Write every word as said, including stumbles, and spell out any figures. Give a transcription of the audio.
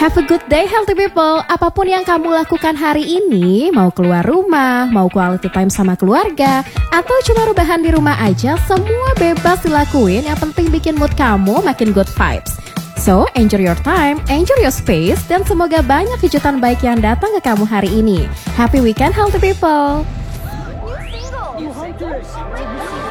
Have a good day healthy people. Apapun yang kamu lakukan hari ini, mau keluar rumah, mau quality time sama keluarga, atau cuma rebahan di rumah aja, semua bebas dilakuin. Yang penting bikin mood kamu makin good vibes. So, enjoy your time, enjoy your space, dan semoga banyak kejutan baik yang datang ke kamu hari ini. Happy weekend healthy people. New single.